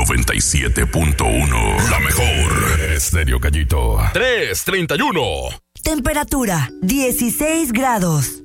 97.1. La mejor. Estéreo Gallito. 331. Temperatura 16 grados.